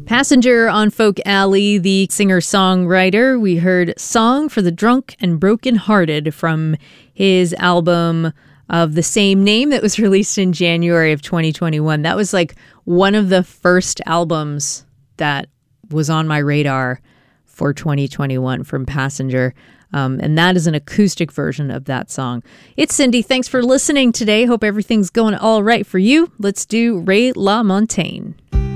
Passenger on Folk Alley, the singer-songwriter. We heard Song for the Drunk and Broken-Hearted from his album of the same name that was released in January of 2021. That was like one of the first albums that was on my radar for 2021 from Passenger. And that is an acoustic version of that song. It's Cindy. Thanks for listening today. Hope everything's going all right for you. Let's do Ray LaMontagne.